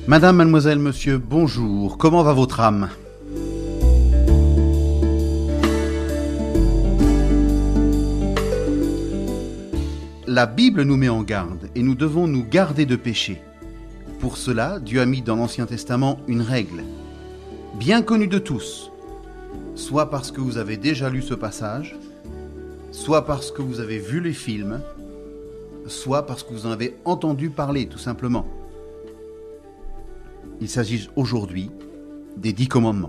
Madame, mademoiselle, monsieur, bonjour. Comment va votre âme ? La Bible nous met en garde et nous devons nous garder de péché. Pour cela, Dieu a mis dans l'Ancien Testament une règle, bien connue de tous, soit parce que vous avez déjà lu ce passage, soit parce que vous avez vu les films, soit parce que vous en avez entendu parler, tout simplement. Il s'agit aujourd'hui des 10 commandements.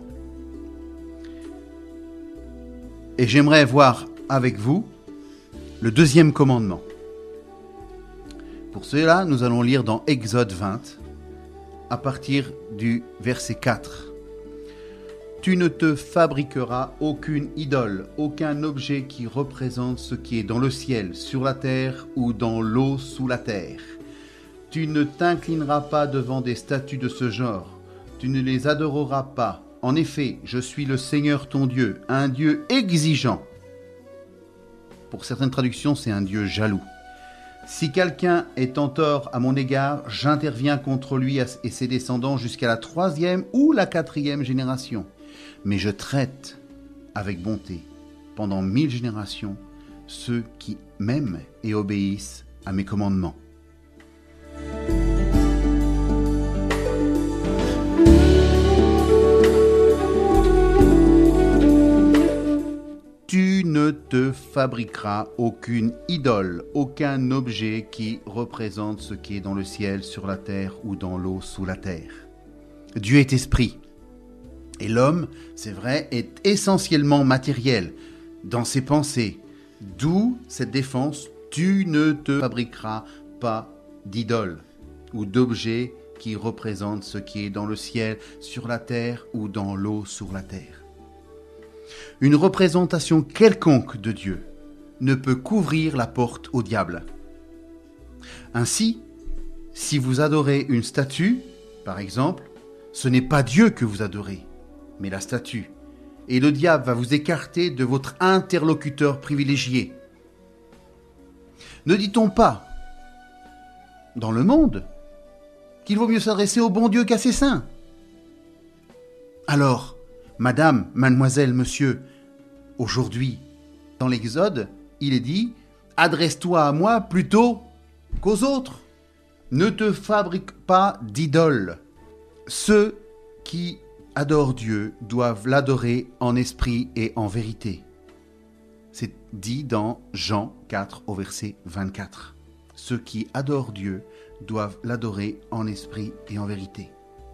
Et j'aimerais voir avec vous le deuxième commandement. Pour cela, nous allons lire dans Exode 20, à partir du verset 4. « Tu ne te fabriqueras aucune idole, aucun objet qui représente ce qui est dans le ciel, sur la terre ou dans l'eau sous la terre. Tu ne t'inclineras pas devant des statues de ce genre, tu ne les adoreras pas. En effet, je suis le Seigneur ton Dieu, un Dieu exigeant. » Pour certaines traductions, c'est un Dieu jaloux. « Si quelqu'un est en tort à mon égard, j'interviens contre lui et ses descendants jusqu'à la 3e ou la 4e génération. Mais je traite avec bonté pendant 1000 générations ceux qui m'aiment et obéissent à mes commandements. » Tu ne te fabriqueras aucune idole, aucun objet qui représente ce qui est dans le ciel, sur la terre ou dans l'eau sous la terre. Dieu est esprit. Et l'homme, c'est vrai, est essentiellement matériel dans ses pensées. D'où cette défense, tu ne te fabriqueras pas d'idole ou d'objet qui représente ce qui est dans le ciel, sur la terre ou dans l'eau sous la terre. Une représentation quelconque de Dieu ne peut couvrir la porte au diable. Ainsi, si vous adorez une statue, par exemple, ce n'est pas Dieu que vous adorez, mais la statue. Et le diable va vous écarter de votre interlocuteur privilégié. Ne dit-on pas, dans le monde, qu'il vaut mieux s'adresser au bon Dieu qu'à ses saints ? Alors, Madame, mademoiselle, monsieur, aujourd'hui, dans l'Exode, il est dit « Adresse-toi à moi plutôt qu'aux autres. Ne te fabrique pas d'idole. » Ceux qui adorent Dieu doivent l'adorer en esprit et en vérité. C'est dit dans Jean 4 au verset 24. Ceux qui adorent Dieu doivent l'adorer en esprit et en vérité.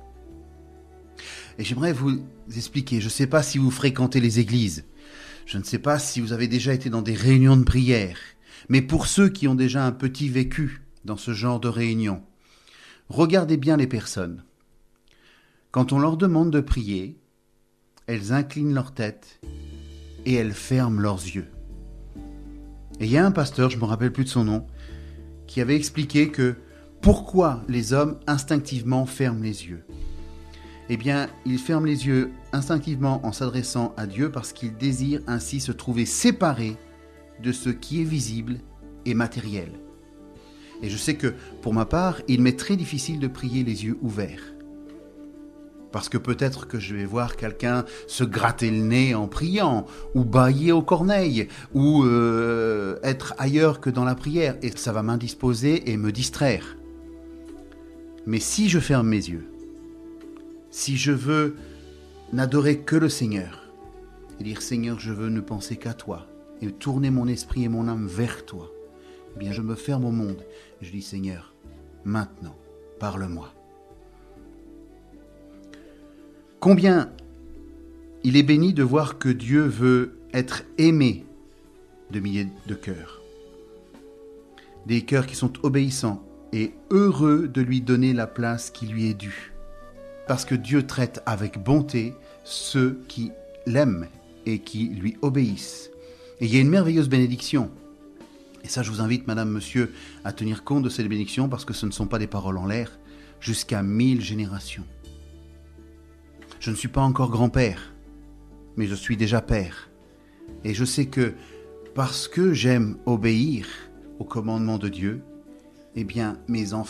Et j'aimerais vous expliquer, je ne sais pas si vous fréquentez les églises, je ne sais pas si vous avez déjà été dans des réunions de prière, mais pour ceux qui ont déjà un petit vécu dans ce genre de réunion, regardez bien les personnes. Quand on leur demande de prier, elles inclinent leur tête et elles ferment leurs yeux. Et il y a un pasteur, je ne me rappelle plus de son nom, qui avait expliqué que pourquoi les hommes instinctivement ferment les yeux. Eh bien, ils ferment les yeux instinctivement en s'adressant à Dieu parce qu'ils désirent ainsi se trouver séparés de ce qui est visible et matériel. Et je sais que, pour ma part, il m'est très difficile de prier les yeux ouverts. Parce que peut-être que je vais voir quelqu'un se gratter le nez en priant, ou bâiller aux corneilles, ou être ailleurs que dans la prière, et ça va m'indisposer et me distraire. Mais si je ferme mes yeux, si je veux n'adorer que le Seigneur, et dire « Seigneur, je veux ne penser qu'à toi, et tourner mon esprit et mon âme vers toi », eh bien je me ferme au monde, et je dis « Seigneur, maintenant, parle-moi ». Combien il est béni de voir que Dieu veut être aimé de milliers de cœurs. Des cœurs qui sont obéissants et heureux de lui donner la place qui lui est due. Parce que Dieu traite avec bonté ceux qui l'aiment et qui lui obéissent. Et il y a une merveilleuse bénédiction. Et ça, je vous invite, madame, monsieur, à tenir compte de cette bénédiction parce que ce ne sont pas des paroles en l'air, jusqu'à 1000 générations. Je ne suis pas encore grand-père, mais je suis déjà père. Et je sais que parce que j'aime obéir aux commandements de Dieu, eh bien, mes enfants